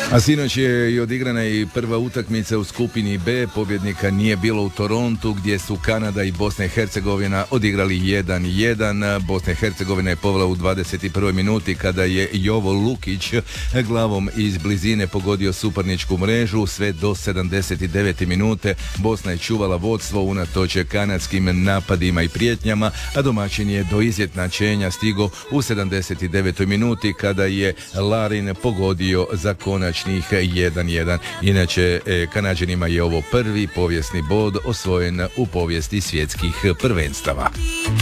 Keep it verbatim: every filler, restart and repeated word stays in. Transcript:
A sinoć je i odigrana i prva utakmica u skupini B. Pobjednika nije bilo u Torontu, gdje su Kanada i Bosna i Hercegovina odigrali jedan jedan. Bosna i Hercegovina je povela u dvadeset prvoj minuti kada je Jovo Lukić glavom iz blizine pogodio suparničku mrežu. Sve do sedamdeset devete minute Bosna je čuvala vodstvo unatoč kanadskim napadima i prijetnjama, a domaćin je do izjednačenja stigo u sedamdeset devetoj minuti kada je Larin pogodio za konačnih jedan jedan. Inače, Kanađanima je ovo prvi povijesni bod osvojen u povijesti svjetskih prvenstava.